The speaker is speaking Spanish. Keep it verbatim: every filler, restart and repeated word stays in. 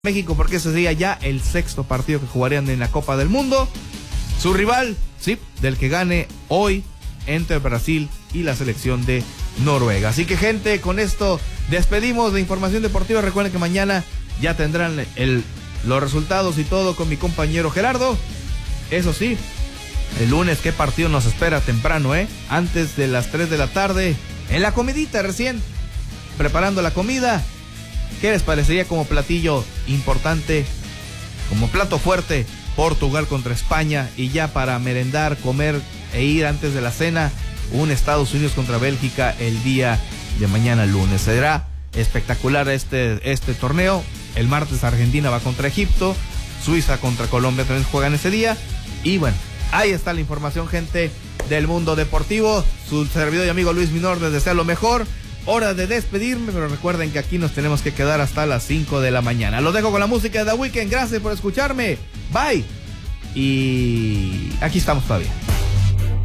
México, porque ese sería ya el sexto partido que jugarían en la Copa del Mundo. Su rival, sí, del que gane hoy entre Brasil y la selección de Noruega. Así que, gente, con esto despedimos de Información Deportiva. Recuerden que mañana ya tendrán el, los resultados y todo con mi compañero Gerardo. Eso sí, el lunes, ¿qué partido nos espera temprano, eh? Antes de las tres de la tarde, en la comidita recién, preparando la comida. ¿Qué les parecería como platillo importante, como plato fuerte, Portugal contra España? Y ya para merendar, comer e ir antes de la cena, un Estados Unidos contra Bélgica el día de mañana lunes. Será espectacular este, este torneo. El martes Argentina va contra Egipto, Suiza contra Colombia también juegan ese día. Y bueno, ahí está la información, gente, del mundo deportivo. Su servidor y amigo Luis Minor les desea lo mejor. Hora de despedirme, pero recuerden que aquí nos tenemos que quedar hasta las cinco de la mañana. Los dejo con la música de The Weeknd. Gracias por escucharme. Bye. Y aquí estamos todavía.